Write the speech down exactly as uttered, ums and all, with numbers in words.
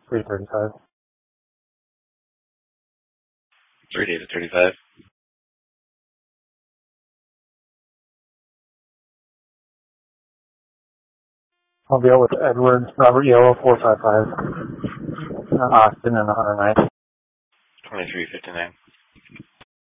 three thirty-five. three David thirty-five. I'll deal with Edwards, Robert Yellow, four five five. Uh, Austin and one oh nine. twenty-three fifty-nine.